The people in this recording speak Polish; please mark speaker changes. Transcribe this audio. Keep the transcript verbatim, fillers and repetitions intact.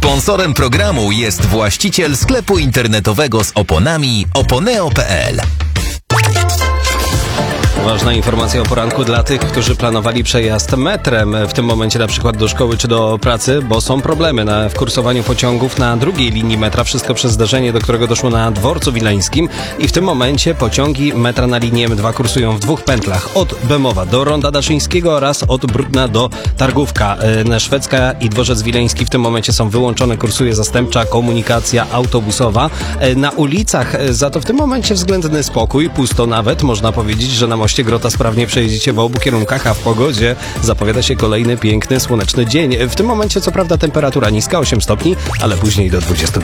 Speaker 1: Sponsorem programu jest właściciel sklepu internetowego z oponami oponeo kropka pe el.
Speaker 2: Ważna informacja o poranku dla tych, którzy planowali przejazd metrem, w tym momencie na przykład do szkoły czy do pracy, bo są problemy na, w kursowaniu pociągów na drugiej linii metra. Wszystko przez zdarzenie, do którego doszło na Dworcu Wileńskim i w tym momencie pociągi metra na linii M dwa kursują w dwóch pętlach. Od Bemowa do Ronda Daszyńskiego oraz od Brudna do Targówka. E, Szwedzka i Dworzec Wileński w tym momencie są wyłączone, kursuje zastępcza komunikacja autobusowa. E, na ulicach e, za to w tym momencie względny spokój, pusto nawet. Można powiedzieć, że na moście Grota sprawnie przejedziecie w obu kierunkach, a w pogodzie zapowiada się kolejny piękny, słoneczny dzień. W tym momencie co prawda temperatura niska, osiem stopni, ale później do dwudziestu.